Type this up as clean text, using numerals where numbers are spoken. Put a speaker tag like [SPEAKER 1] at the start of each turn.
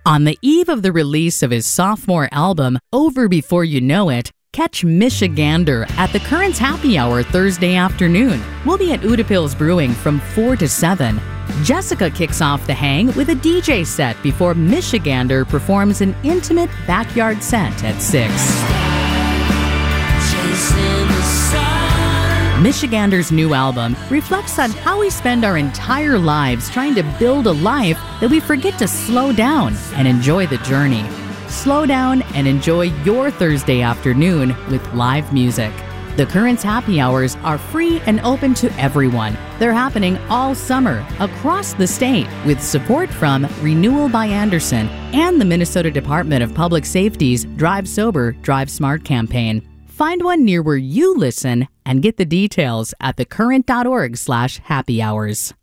[SPEAKER 1] On the eve of the release of his sophomore album, Over Before You Know It, catch Michigander at the Currents Happy Hour Thursday afternoon. We'll be at Utapils Brewing from 4 to 7. Jessica kicks off the hang with a DJ set before Michigander performs an intimate backyard set at 6. Michigander's new album reflects on how we spend our entire lives trying to build a life that we forget to slow down and enjoy the journey. Slow down and enjoy your Thursday afternoon with live music. The Currents Happy Hours are free and open to everyone. They're happening all summer across the state with support from Renewal by Anderson and the Minnesota Department of Public Safety's Drive Sober, Drive Smart campaign. Find one near where you listen and get the details at thecurrent.org/happy hours.